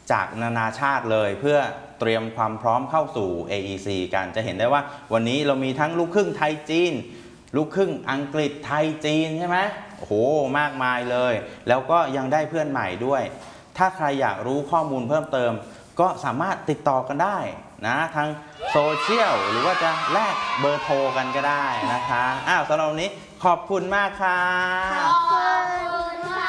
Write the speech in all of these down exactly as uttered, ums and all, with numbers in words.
จากนานาชาติเลยเพื่อเตรียมความพร้อมเข้าสู่ เอ อี ซี กันจะเห็นได้ว่าวันนี้เรามีทั้งลูกครึ่งไทยจีนลูกครึ่งอังกฤษไทยจีนใช่ไหมโอ้โหมากมายเลยแล้วก็ยังได้เพื่อนใหม่ด้วยถ้าใครอยากรู้ข้อมูลเพิ่มเติมก็สามารถติดต่อกันได้นะทางโซเชียลหรือว่าจะแลกเบอร์โทรกันก็ได้นะคะอ้าวสำหรับวันนี้ขอบคุณมากค่ะขอบคุณค่ะ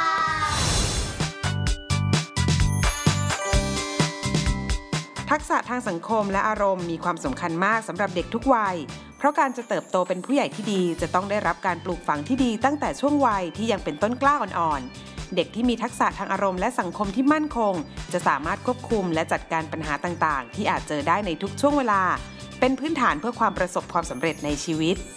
ทักษะทางสังคมและอารมณ์มีความสำคัญมากสำหรับเด็กทุกวัยเพราะการจะเติบโตเป็นผู้ใหญ่ที่ดีจะต้องได้รับการปลูกฝังที่ดีตั้งแต่ช่วงวัยที่ยังเป็นต้นกล้าอ่อนๆเด็กที่มีทักษะทางอารมณ์และสังคมที่มั่นคงจะสามารถควบคุมและจัดการปัญหาต่างๆที่อาจเจอได้ในทุกช่วงเวลาเป็นพื้นฐานเพื่อความประสบความสำเร็จในชีวิต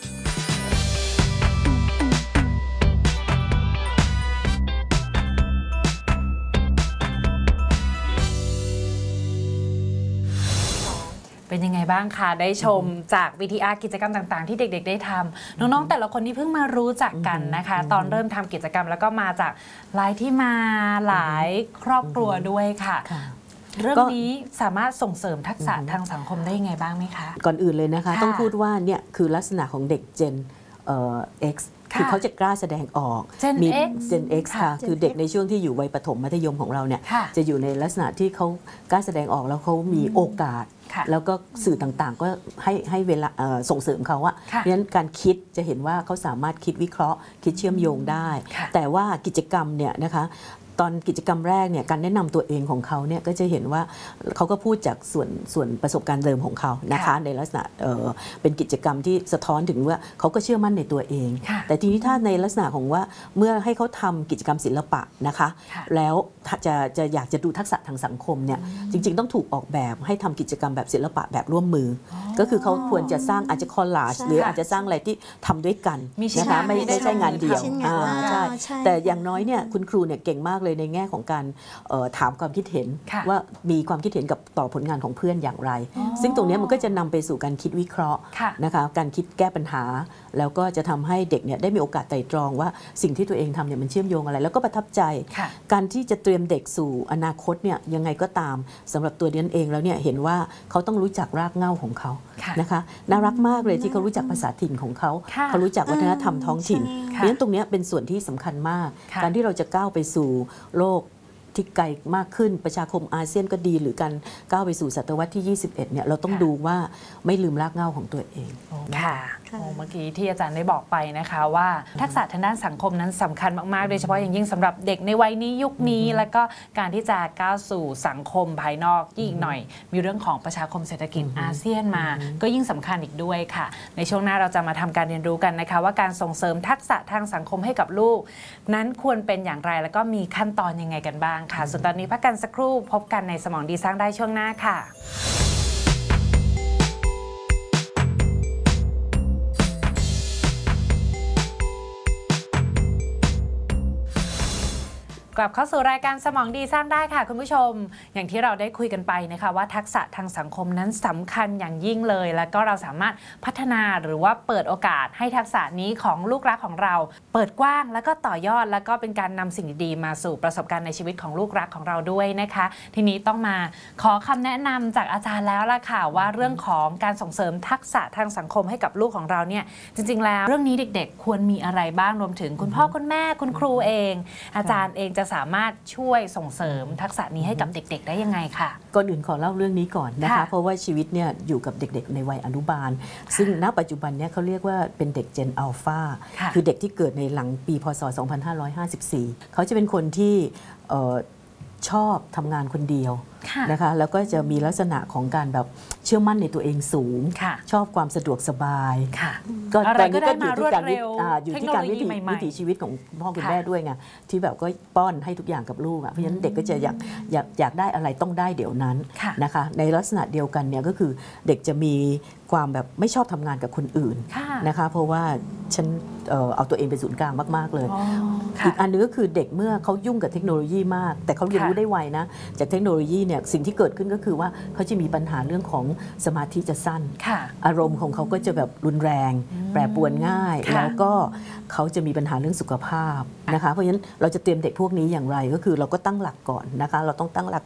เป็นยังไงบ้างคะได้ชมจาก วี ที อาร์ กิจกรรมต่างๆที่เด็กๆได้ทำน้องๆแต่ละคนที่เพิ่งมารู้จักกันนะคะตอนเริ่มทำกิจกรรมแล้วก็มาจากหลายที่มาหลายครอบครัวด้วยค่ะเรื่องนี้สามารถส่งเสริมทักษะทางสังคมได้ยังไงบ้างไหมคะก่อนอื่นเลยนะคะต้องพูดว่าเนี่ยคือลักษณะของเด็ก Gen เอ่อ X คือเขาจะกล้าแสดงออกมี Gen X ค่ะคือเด็กในช่วงที่อยู่วัยประถมมัธยมของเราเนี่ยจะอยู่ในลักษณะที่เขากล้าแสดงออกแล้วเขามีโอกาสแล้วก็สื่อต่างๆก็ให้ให้เวลาส่งเสริมเขาอะเพราะฉะนั้นการคิดจะเห็นว่าเขาสามารถคิดวิเคราะห์คิดเชื่อมโยงได้แต่ว่ากิจกรรมเนี่ยนะคะตอนกิจกรรมแรกเนี่ยการแนะนำตัวเองของเขาเนี่ยก็จะเห็นว่าเขาก็พูดจากส่วนส่วนประสบการณ์เดิมของเขานะคะในลักษณะ เอ่อ เป็นกิจกรรมที่สะท้อนถึงว่าเขาก็เชื่อมั่นในตัวเองแต่ทีนี้ถ้าในลักษณะของว่าเมื่อให้เขาทำกิจกรรมศิลปะนะคะแล้วจะจะอยากจะดูทักษะทางสังคมเนี่ยจริงๆต้องถูกออกแบบให้ทำกิจกรรมแบบศิลปะแบบร่วมมือก็คือเขาควรจะสร้างอาจจะคอลลาจหรืออาจจะสร้างอะไรที่ทำด้วยกันนะคะไม่ไม่ใช่งานเดียวใช่แต่อย่างน้อยเนี่ยคุณครูเนี่ยเก่งมากเลยในแง่ของการถามความคิดเห็นว่ามีความคิดเห็นกับต่อผลงานของเพื่อนอย่างไรซึ่งตรงนี้มันก็จะนำไปสู่การคิดวิเคราะห์นะคะการคิดแก้ปัญหาแล้วก็จะทำให้เด็กเนี่ยได้มีโอกาสไตร่ตรองว่าสิ่งที่ตัวเองทำเนี่ยมันเชื่อมโยงอะไรแล้วก็ประทับใจการที่จะเตรียมเด็กสู่อนาคตเนี่ยยังไงก็ตามสำหรับตัวเดียนเองแล้วเนี่ยเห็นว่าเขาต้องรู้จักรากเหง้าของเขานะคะน่ารักมากเลยที่เขารู้จักภาษาถิ่นของเขาเขารู้จักวัฒนธรรมท้องถิ่นเพราะฉะนั้นตรงนี้เป็นส่วนที่สำคัญมากการที่เราจะก้าวไปสู่โลกที่ไกลมากขึ้นประชาคมอาเซียนก็ดีหรือการก้าวไปสู่ศตวรรษที่ยี่สิบเอ็ดเนี่ยเราต้องดูว่าไม่ลืมรากเหง้าของตัวเองค่ะเมื่อกี้ที่อาจารย์ได้บอกไปนะคะว่าทักษะทางด้านสังคมนั้นสำคัญมากๆโดยเฉพาะอย่างยิ่งสำหรับเด็กในวัยนี้ยุคนี้แล้วก็การที่จะก้าวสู่สังคมภายนอกยิ่งหน่อยมีเรื่องของประชาคมเศรษฐกิจอาเซียนมาก็ยิ่งสำคัญอีกด้วยค่ะในช่วงหน้าเราจะมาทำการเรียนรู้กันนะคะว่าการส่งเสริมทักษะทางสังคมให้กับลูกนั้นควรเป็นอย่างไรแล้วก็มีขั้นตอนยังไงกันบ้างค่ะส่วนตอนนี้พักกันสักครู่พบกันในสมองดีสร้างได้ช่วงหน้าค่ะกลับเข้าสู่รายการสมองดีสร้างได้ค่ะคุณผู้ชมอย่างที่เราได้คุยกันไปนะคะว่าทักษะทางสังคมนั้นสำคัญอย่างยิ่งเลยแล้วก็เราสามารถพัฒนาหรือว่าเปิดโอกาสให้ทักษะนี้ของลูกรักของเราเปิดกว้างแล้วก็ต่อยอดแล้วก็เป็นการนำสิ่งดีๆมาสู่ประสบการณ์ในชีวิตของลูกรักของเราด้วยนะคะทีนี้ต้องมาขอคำแนะนำจากอาจารย์แล้วล่ะค่ะว่าเรื่องของการส่งเสริมทักษะทางสังคมให้กับลูกของเราเนี่ยจริงๆแล้วเรื่องนี้เด็กๆควรมีอะไรบ้างรวมถึงคุณพ่อคุณแม่คุณครูเองอาจารย์เองจะสามารถช่วยส่งเสริมทักษะนี้ให้กับเด็กๆได้ยังไงค่ะก่อนอื่นขอเล่าเรื่องนี้ก่อนนะคะเพราะว่าชีวิตเนี่ยอยู่กับเด็กๆในวัยอนุบาลซึ่งณปัจจุบันเนี่ยเขาเรียกว่าเป็นเด็ก Gen Alpha คือเด็กที่เกิดในหลังปีพ.ศ. สองพันห้าร้อยห้าสิบสี่เขาจะเป็นคนที่ชอบทำงานคนเดียวนะคะแล้วก็จะมีลักษณะของการแบบเชื่อมั่นในตัวเองสูงชอบความสะดวกสบายก็ตอนนี้ก็อยู่ที่การอยู่ที่การวิถีชีวิตของพ่อคุณแม่ด้วยไงที่แบบก็ป้อนให้ทุกอย่างกับลูกอ่ะเพราะฉะนั้นเด็กก็จะอยากอยากอยากได้อะไรต้องได้เดี๋ยวนั้นนะคะในลักษณะเดียวกันเนี่ยก็คือเด็กจะมีความแบบไม่ชอบทำงานกับคนอื่นนะคะเพราะว่าฉันเอาตัวเองเป็นศูนย์กลางมากๆเลยอีกอันนึงก็คือเด็กเมื่อเขายุ่งกับเทคโนโลยีมากแต่เขาเรียนรู้ได้ไวนะจากเทคโนโลยีเนี่ยสิ่งที่เกิดขึ้นก็คือว่าเขาจะมีปัญหาเรื่องของสมาธิจะสั้นอารมณ์ของเขาก็จะแบบรุนแรงแปรปรวนง่ายแล้วก็เขาจะมีปัญหาเรื่องสุขภาพนะคะเพราะฉะนั้นเราจะเตรียมเด็กพวกนี้อย่างไรก็คือเราก็ตั้งหลักก่อนนะคะเราต้องตั้งหลัก